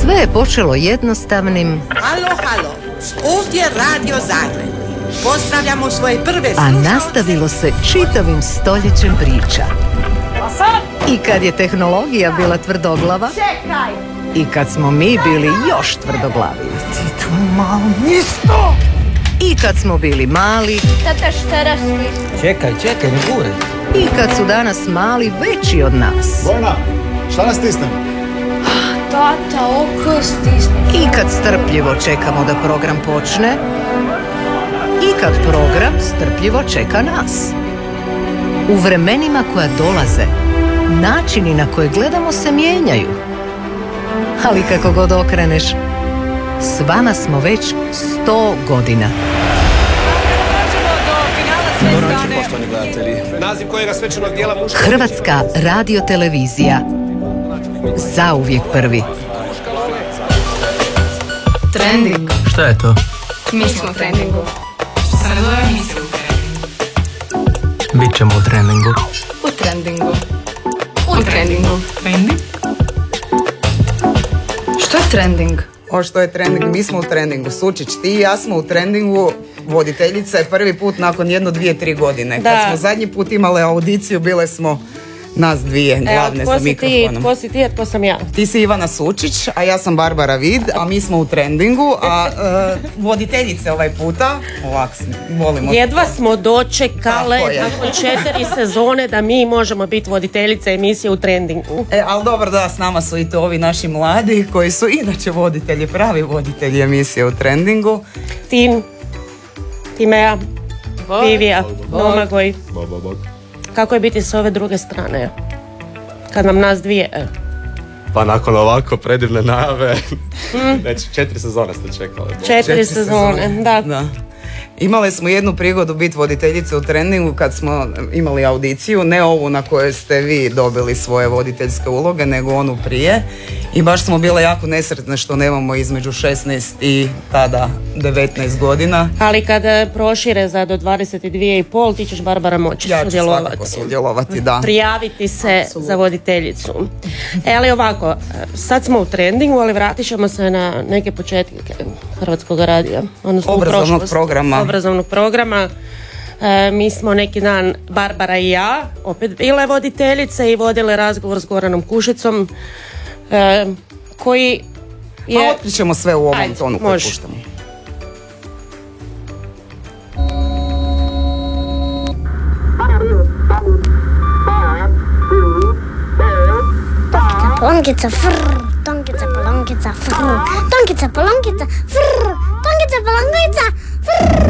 Sve je počelo jednostavnim... Halo, ovdje Radio Zagreb. Pozdravljamo svoje prve slušalce. A nastavilo se čitavim stoljećem priča. I kad je tehnologija bila tvrdoglava... Čekaj! I kad smo mi bili još tvrdoglavi. Ti tu malo nisto! I kad smo bili mali... Tata, šta rasli? Čekaj, ne gure. I kad su danas mali veći od nas. Bojana, šta nas stisne? Tata, oko stisne. I kad strpljivo čekamo da program počne. I kad program strpljivo čeka nas. U vremenima koja dolaze, načini na koje gledamo se mijenjaju. Ali kako god okreneš, s vama smo već 100 godina. Dobro večer, poštovani gledatelji. Naziv kojega svečanog dijela muška... Hrvatska radiotelevizija. Zauvijek prvi. Trending. Šta je to? Mi smo u trendingu. Sadove emisije u trendingu. Bićemo u trendingu. U trendingu. U trendingu. Trending? Što je trending? O što je trending? Mi smo u trendingu. Sučić, ti i ja smo u trendingu. Voditeljica je prvi put nakon 1, 2, 3 godine. Da. Kad smo zadnji put imali audiciju, bile smo nas dvije glavne sa mikrofonom. Tko si ti, a tko sam ja? Ti si Ivana Sučić, a ja sam Barbara Vid, a mi smo u trendingu, a voditeljice ovaj puta, ovak volimo. Jedva smo dočekale Tako je. nakon 4 sezone da mi možemo biti voditeljice emisije u trendingu. Ali dobro da, s nama su i to ovi naši mladi koji su inače voditelji, pravi voditelji emisije u trendingu. Timea, Vivija, Domagoj. Kako je biti s ove druge strane? Kad vam nas dvije. Pa nakon ovako predivne najave, znači 4 sezone ste čekali. 4 sezone, da. Imali smo jednu prigodu biti voditeljice u trendingu kad smo imali audiciju, ne ovu na kojoj ste vi dobili svoje voditeljske uloge, nego onu prije. I baš smo bile jako nesretne što nemamo između 16 i tada 19 godina. Ali kada prošire za do 22,5, ti ćeš, Barbara, moći Ja ću sudjelovati. svakako sudjelovati, da. Prijaviti se za voditeljicu. Ali ovako, sad smo u trendingu, ali vratit ćemo se na neke početke Hrvatskog radija. Odnosno obrazovnog programa. Mi smo neki dan, Barbara i ja, opet bile voditeljice i vodile razgovor s Goranom Kušicom, koji je... A otkrićemo sve u ovom tonu koji puštamo. Polonkica, frrr, tonkica, polonkica, frrr, tonkica, polonkica, frrr.